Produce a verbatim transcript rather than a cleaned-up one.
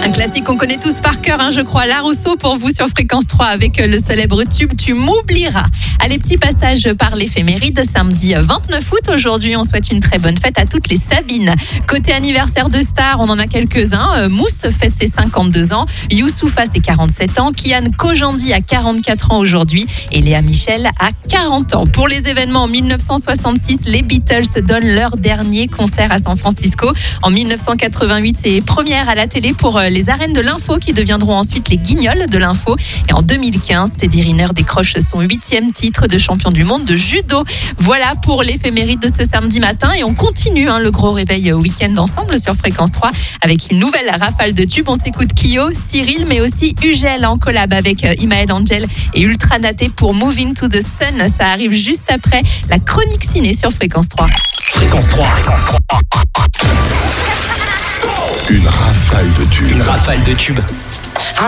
Un classique qu'on connaît tous par cœur, hein, je crois. La Rousseau pour vous sur Fréquence trois avec le célèbre tube Tu m'oublieras. Allez, petit passage par l'éphéméride. Samedi vingt-neuf août, aujourd'hui, on souhaite une très bonne fête à toutes les Sabines. Côté anniversaire de stars, on en a quelques-uns. Euh, Mousse fête ses cinquante-deux ans. Youssoufa ses quarante-sept ans. Kian Kojandi a quarante-quatre ans aujourd'hui. Et Léa Michel a quarante ans. Pour les événements, en dix-neuf cent soixante-six, les Beatles donnent leur dernier concert à San Francisco. En dix-neuf cent quatre-vingt-huit, c'est première à la télé pour les arènes de l'info qui deviendront ensuite les guignols de l'info. Et en deux mille quinze, Teddy Riner décroche son huitième titre de champion du monde de judo. Voilà pour l'éphéméride de ce samedi matin. Et on continue hein, le gros réveil week-end ensemble sur Fréquence trois avec une nouvelle rafale de tubes. On s'écoute Kyo, Cyril, mais aussi Ugel en collab avec Imael Angel et Ultra Naté pour Moving to the Sun. Ça arrive juste après la chronique ciné sur Fréquence trois. Fréquence trois. Une rafale de tubes. Une rafale de tubes.